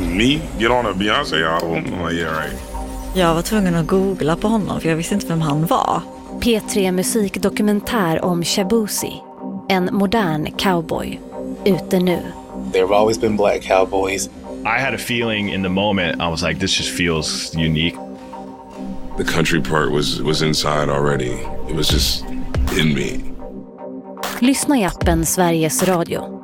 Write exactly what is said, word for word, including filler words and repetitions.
me get on a Beyoncé album? I'm like, yeah, right. Jag var tvungen att googla på honom för jag visste inte vem han var. P tre musikdokumentär om Shaboozey, en modern cowboy, ute nu. There have always been black cowboys. I had a feeling in the moment, I was like, this just feels unique. The country part was, was inside already. It was just in me. Lyssna i appen Sveriges Radio.